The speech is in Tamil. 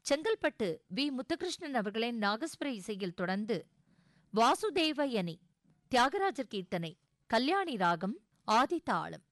செங்கல்பட்டு வி. முத்துகிருஷ்ணன் அவர்களின் நாகஸ்வர இசையில் தொடர்ந்து வாசுதேவயனி, தியாகராஜர் கீர்த்தனை, கல்யாணி ராகம், ஆதி தாளம்.